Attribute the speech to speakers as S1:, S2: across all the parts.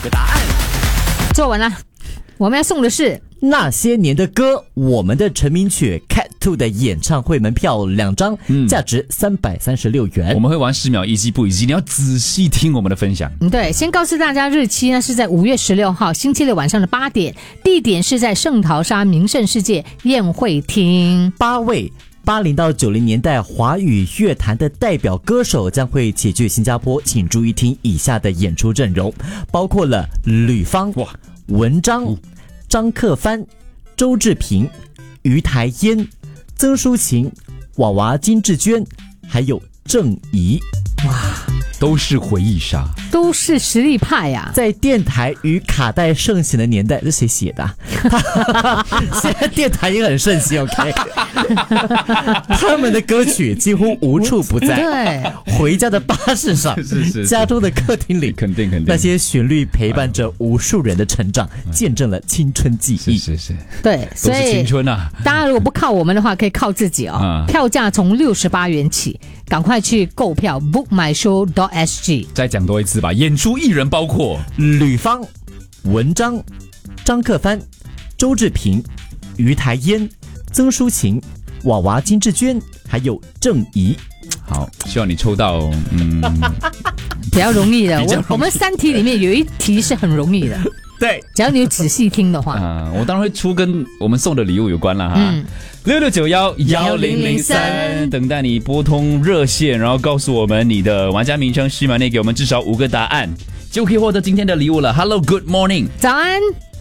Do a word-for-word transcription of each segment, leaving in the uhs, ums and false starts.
S1: 个答案。
S2: 做完了，我们要送的是
S1: 那些年的歌，我们的成名曲 Cat Two 的演唱会门票两张，嗯、价值三百三十六元。
S3: 我们会玩十秒一击不一击，你要仔细听我们的分享。
S2: 嗯，对，先告诉大家日期呢是在五月十六号星期六晚上的八点，地点是在圣淘沙名胜世界宴会厅。
S1: 八位八零到九零年代华语乐坛的代表歌手将会齐聚新加坡，请注意听以下的演出阵容，包括了吕方、哇、文章、哦、张克帆、周志平、于台烟、曾淑琴、娃娃金志娟，还有郑怡。
S2: 哇，
S3: 都是回忆杀，
S2: 都是实力派呀、啊！
S1: 在电台与卡带盛行的年代，这谁写的、啊？现在电台也很盛行 ，OK？ 他们的歌曲几乎无处不在，
S2: 对，
S1: 回家的巴士上，
S3: 是是是
S1: 家中的客厅里，
S3: 肯定肯定，
S1: 那些旋律陪伴着无数人的成长，嗯、见证了青春记忆。
S3: 是是是，
S2: 对，所以
S3: 都是青春啊！
S2: 大家如果不靠我们的话，可以靠自己哦。嗯、票价从六十八元起，赶快去购票 book my show dot s g。
S3: 再讲多一次吧，演出艺人包括
S1: 吕方、文章、张克帆、周志平、于台烟、曾淑琴、娃娃金志娟，还有郑怡。
S3: 好，希望你抽到，嗯，
S2: 比较容易的。
S3: 易
S2: 我我们三题里面有一题是很容易的，
S1: 对，
S2: 只要你有仔细听的话。
S3: 啊、我当然会出跟我们送的礼物有关了哈。嗯，六六九幺幺零零三，等待你拨通热线，然后告诉我们你的玩家名称，十秒内给我们至少五个答案，就可以获得今天的礼物了。Hello, good morning，
S2: 早安。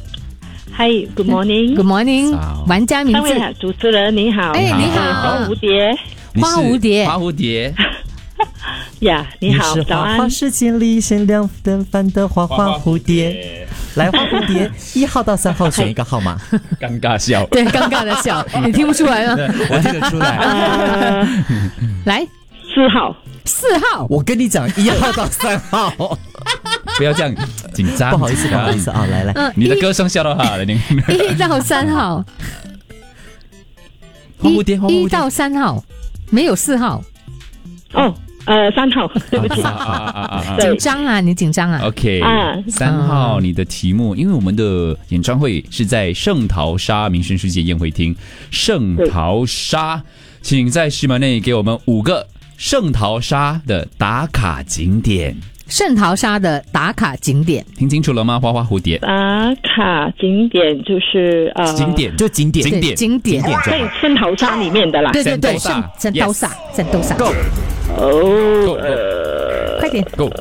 S4: Hi, good morning.
S2: Good morning. 玩家名字。
S4: 三位主持人你好。
S2: 哎，你好。
S4: 花蝴蝶。
S2: 花蝴蝶。
S3: 花蝴蝶。
S4: 呀，你好，早安。
S1: 你是花花世界里限量的番的花花蝴蝶。来，花蝴蝶，一号到三号选一个号码。
S3: 尴尬笑。
S2: 对，尴尬的笑，你听不出来吗？
S1: 我听得出来。
S4: 呃、
S2: 来，
S4: 四号。
S2: 四号。
S1: 我跟你讲，一号到三号。
S3: 不要这样紧张，
S1: 不好意思，不好意思啊，来来，
S2: 嗯、
S3: 你的歌声笑到好了，你
S2: 一到三号，
S3: 花蝴蝶，
S2: 一到三号，没有四号。
S4: 哦，呃，三号，对不起，
S2: 紧张啊，你紧张啊
S3: ？OK，三、啊、号，你的题目，因为我们的演唱会是在圣淘沙名胜世界宴会厅，圣淘沙，请在十秒内给我们五个圣淘沙的打卡景点。
S2: 圣淘沙的打卡景点，
S3: 听清楚了吗？花花蝴蝶
S4: 打卡景点就是呃，
S3: 景点就景点，
S2: 景点，景点，
S4: 在圣淘沙里面的啦。
S2: 对对对，圣圣淘沙，圣淘沙。
S3: Go，
S4: 哦，呃，
S2: 快点
S3: ，Go。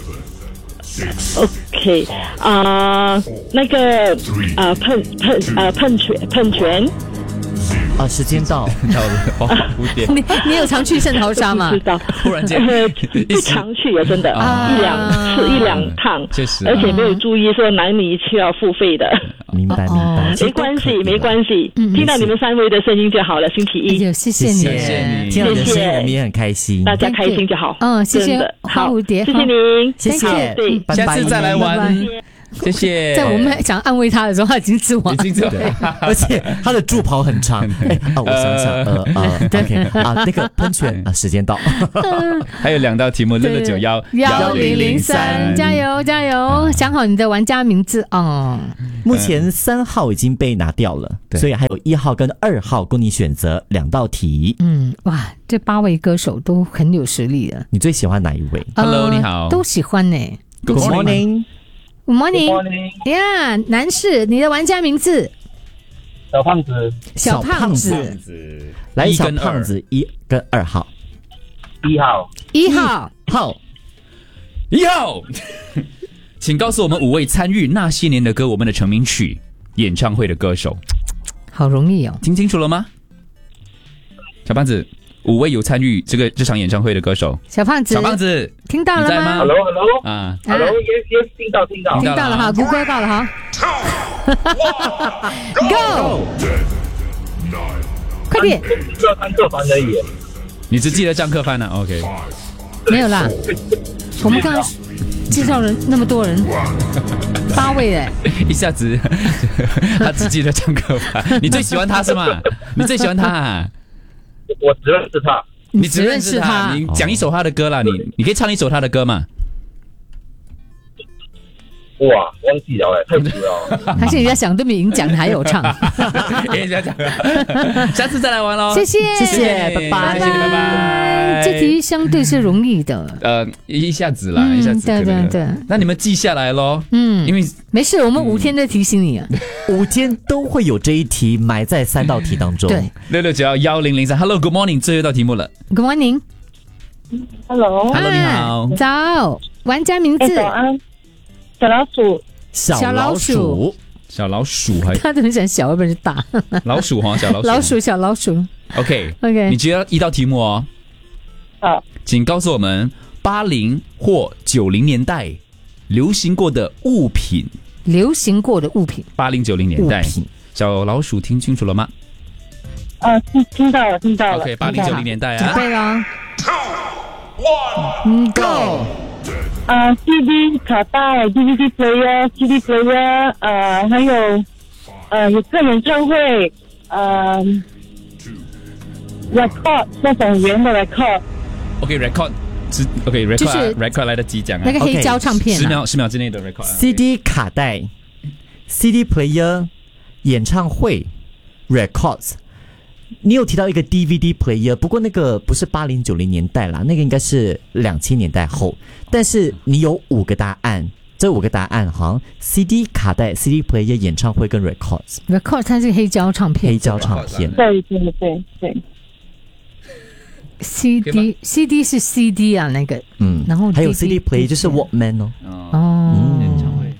S4: OK， 啊、呃，那个呃喷喷呃喷泉喷泉。
S1: 啊，时间到，
S3: 到了，花花蝴蝶。
S2: 你你有常去圣淘沙吗？
S4: 不知道，
S3: 忽然间
S4: 不常去啊，真的，
S2: 啊、
S4: 一两次一两趟，
S3: 确实、啊，
S4: 而且没有注意说哪里需要付费的。
S1: 明白明白，
S4: 没关系没关系、嗯，听到你们三位的声音就好了。星期一，
S2: 哎、谢谢你，
S3: 谢谢你，
S1: 听到你的声音我们也很开心，
S4: 大家开心就好。
S2: 嗯，谢谢花蝴蝶，
S4: 谢谢您，
S1: 谢谢，
S4: 对，
S1: 拜拜，
S3: 下次再来玩。谢谢。
S2: 在我们想安慰他的时候，他已经吃完，
S3: 已经吃完，
S1: 而且他的助跑很长。哎啊，我想想，呃呃 ，OK 啊，那个喷泉啊，时间到。
S3: 还有两道题目，六六九幺
S2: 幺零零三，加油加油！想好你的玩家名字哦。
S1: 目前三号已经被拿掉了，所以还有一号跟二号供你选择两道题。
S2: 嗯，哇，这八位歌手都很有实力的。
S1: 你最喜欢哪一位
S3: ？Hello， 你好，
S2: 都喜欢呢。
S1: Good morning。
S2: Good morning， 呀， yeah, 男士，你的玩家名字？
S5: 小胖子，
S2: 小胖子，
S1: 来，小胖子一跟二号，
S5: 一号，
S2: 一号，
S1: 号，
S3: 一号，请告诉我们五位参与那些年的歌，我们的成名曲演唱会的歌手。
S2: 好容易哦，
S3: 听清楚了吗？小胖子。五位有参与这个这场演唱会的歌手，
S2: 小胖子，
S3: 小胖子，
S2: 听到了吗
S5: ？Hello Hello
S3: 啊
S5: ，Hello Yes Yes 听到听到
S2: 听到了哈，谷歌到了哈 ，Go， 快点，
S5: 只要张克帆而已，
S3: 你只记得张克帆呢 ？OK，
S2: 没有啦，我们刚刚介绍人那么多人，八位哎，
S3: 一下子他只记得张克帆，你最喜欢他是吗？你最喜欢他、啊？
S5: 我只认识他，
S3: 你只认识他，你讲一首他的歌啦，你你可以唱一首他的歌吗？
S5: 哇，忘记了哎，太久了。
S2: 还是人家想都没赢讲，还有唱。
S3: 哎，这样讲，下次再来玩喽。
S2: 谢谢，
S1: 谢谢，拜拜，
S3: 谢谢，拜拜。
S2: 这题相对是容易的。
S3: 呃，一下子啦，
S2: 嗯
S3: 一下子可能。
S2: 对对对
S3: 那你们记下来咯。
S2: 嗯，
S3: 因为
S2: 没事，我们五天再提醒你啊。
S1: 五天都会有这一题埋在三道题当中。
S2: 对，
S3: 六六九幺幺零零三 ，Hello，Good morning， 最后一道题目了。
S2: Good morning，
S4: Hello，
S3: Hello，你好。
S2: 早，玩家名
S4: 哎，
S2: 字
S4: 早安，小老鼠，
S1: 小老鼠，
S3: 小老鼠还
S2: 他都很想小，而不是大。
S3: 老鼠哈，小老鼠。
S2: 老鼠，小老鼠。
S3: OK
S2: OK
S3: 你只要一道题目哦，
S4: 好，
S3: 请告诉我们八零或九零年代流行过的物品。
S2: 流行过的物品，
S3: 八零九零年代
S1: 物品，
S3: 小老鼠听清楚了吗
S4: 呃，听听到了，听到了。
S3: ？OK， 八零九零年代
S2: 准
S3: 啊。
S2: 备了。嗯 ，Go。
S4: 呃 ，C D 卡带 ，D V D player，C D player，呃，还有呃，有个演唱会，呃 ，record 那种圆的 record，
S3: OK，record 是 OK，record
S2: 就是
S3: record 来得及讲啊。
S2: 那个黑胶唱片啊，
S3: 十秒十秒之内的 record 啊。
S1: C D 卡带 ，C D player， 演唱会 ，records。你有提到一个 D V D player， 不过那个不是八零九零年代啦，那个应该是两千年代后。但是你有五个答案，这五个答案好像 C D 卡带、C D player、演唱会跟 records
S2: record 它是黑胶唱片
S1: 黑胶唱片。
S4: 对对对对。
S2: ，C
S3: 可以吗
S2: D C D 是 C D 啊，那个，
S1: 嗯，
S2: 然后
S1: 还有
S2: D V D
S1: C D player 就是 Walkman 哦。
S2: 哦，
S3: 演唱会。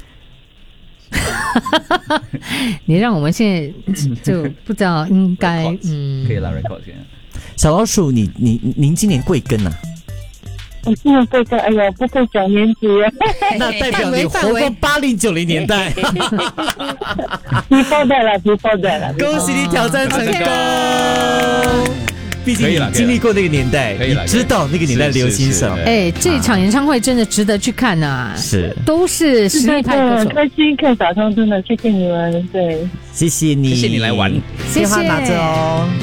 S2: 你让我们现在就不知道应该
S3: Records
S2: 嗯
S3: 可以啦 record 可以啦。
S1: 小老鼠，你你您今年贵庚啊？
S4: 我今年贵个，哎呀，不够讲年纪啊。
S1: 那代表你活过八零九零年代。
S4: before that 了 ，before that 了。
S1: 恭喜你挑战成功！毕竟
S3: 可以啦
S1: 你经历过那个年代，
S3: 可以啦
S1: 你知道那个年代流行什么。
S3: 是
S2: 哎，这场演唱会真的值得去看呐，
S1: 是，
S2: 都是实力派歌
S4: 很
S2: 手。
S4: 开心看打通，真的谢谢你们，对。
S1: 谢谢你，
S3: 谢谢你来玩。
S2: 谢谢
S1: 电话拿着哦。